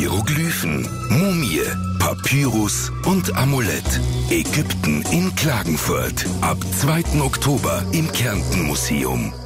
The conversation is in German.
Hieroglyphen, Mumie, Papyrus und Amulett. Ägypten in Klagenfurt. Ab 2. Oktober im Kärnten Museum.